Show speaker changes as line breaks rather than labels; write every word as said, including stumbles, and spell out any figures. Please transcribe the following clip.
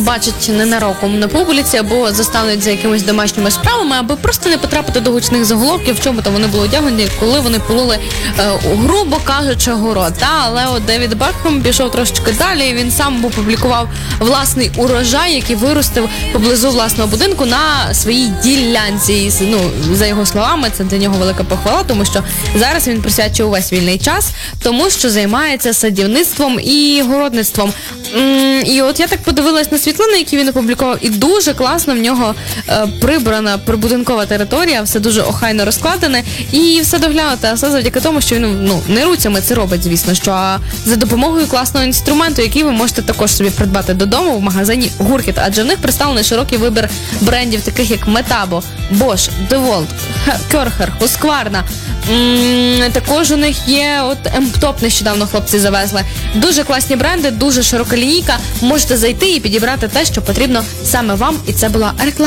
побачать ненароком на публіці або застануть за якимись домашніми справами, аби просто не потрапити до гучних заголовків, в чому то вони були одягнені, коли вони пололи, е, грубо кажучи, город. Та, але от Девід Бекхем пішов трошечки далі, і він сам опублікував власний урожай, який виростив поблизу власного будинку на своїй ділянці. І, ну, за його словами, це для нього велика похвала, тому що зараз він присвячує увесь вільний час тому, що займається садівництвом і городництвом. І от я так подивилась на світлини, які він опублікував, і дуже класно в нього е, прибрана прибудинкова територія, все дуже охайно розкладене, і все доглянуте, а все завдяки тому, що він, ну, не руцями це робить, звісно, що, а за допомогою класного інструменту, який ви можете також собі придбати додому в магазині Гуркіт, адже в них представлений широкий вибір брендів, таких як Metabo, Bosch, DeWalt, Körcher, Husqvarna. М-м, також у них є от Емптоп, нещодавно хлопці завезли. Дуже класні бренди, дуже широка лінійка. Можете зайти і підібрати те, що потрібно саме вам, і це була реклама.